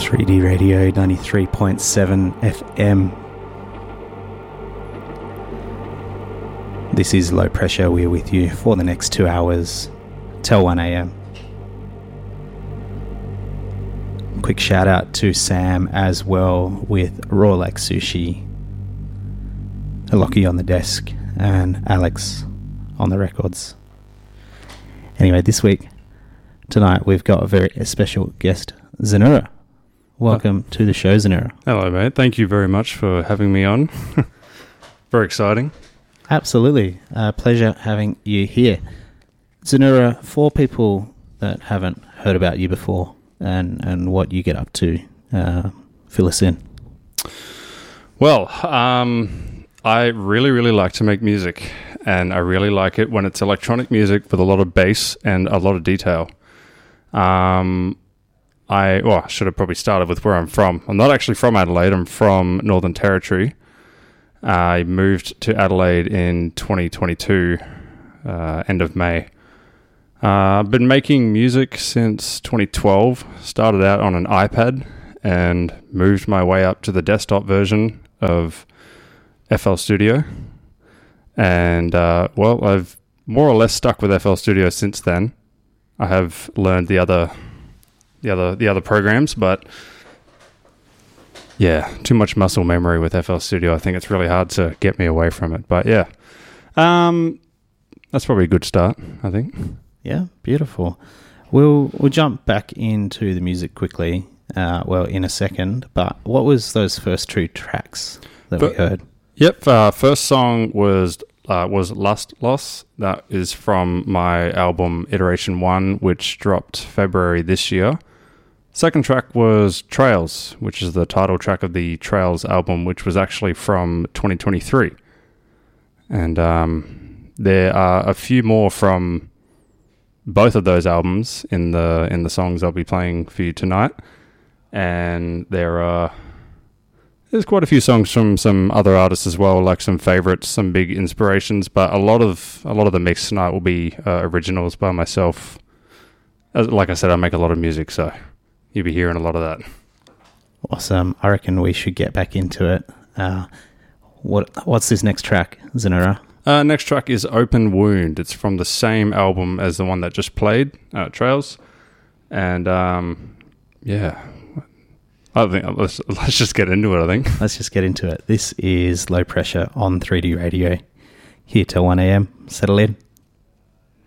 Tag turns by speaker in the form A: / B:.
A: 3D Radio 93.7 FM. This is Low Pressure. We're with you for the next 2 hours till 1 a.m. Quick shout out to Sam as well with Raw Lake Sushi, Lockie on the desk, and Alex on the records. Anyway, tonight we've got a very special guest, Zanura. Welcome to the show, Zanura.
B: Hello, mate. Thank you very much for having me on. Very exciting.
A: Absolutely. Pleasure having you here. Zanura, for people that haven't heard about you before and what you get up to, fill us in.
B: Well, I really, really like to make music, and I really like it when it's electronic music with a lot of bass and a lot of detail. I should have probably started with where I'm from. I'm not actually from Adelaide. I'm from Northern Territory. I moved to Adelaide in 2022, end of May. I've been making music since 2012. Started out on an iPad and moved my way up to the desktop version of FL Studio. And, I've more or less stuck with FL Studio since then. I have learned the other programs, but yeah, too much muscle memory with FL Studio. I think it's really hard to get me away from it. But yeah, that's probably a good start, I think.
A: Yeah, beautiful. We'll jump back into the music quickly, in a second. But what was those first two tracks that we heard?
B: Yep, first song was Lust Loss. That is from my album Iteration 1, which dropped February this year. Second track was Trails, which is the title track of the Trails album, which was actually from 2023. And there are a few more from both of those albums in the songs I'll be playing for you tonight. And there's quite a few songs from some other artists as well, like some favorites, some big inspirations, but a lot of the mix tonight will be originals by myself. Like I said, I make a lot of music, so you'll be hearing a lot of that.
A: Awesome. I reckon we should get back into it. What's this next track, Zanura?
B: Next track is Open Wound. It's from the same album as the one that just played, Trails. And yeah, I think let's just get into it, I think.
A: Let's just get into it. This is Low Pressure on 3D Radio. Here till 1 a.m. Settle in.